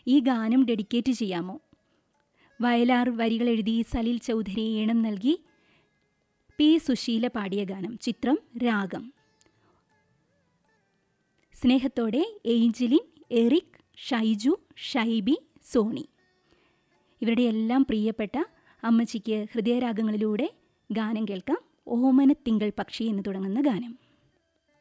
ഈ ഗാനം ഡെഡിക്കേറ്റ് ചെയ്യാമോ? വയലാർ വരികൾ എഴുതി സലിൽ ചൗധരി ഈണം നൽകി പി സുശീല പാടിയ ഗാനം. ചിത്രം രാഗം. സ്നേഹത്തോടെ Angeline, Eric, Shaiju, Shaibi, Sony. ഇവരുടെ എല്ലാം പ്രിയപ്പെട്ട അമ്മച്ചിക്ക് ഹൃദയരാഗങ്ങളിലൂടെ ഗാനം കേൾക്കാം. ഓമന തിങ്കൾ പക്ഷി എന്ന് തുടങ്ങുന്ന ഗാനം.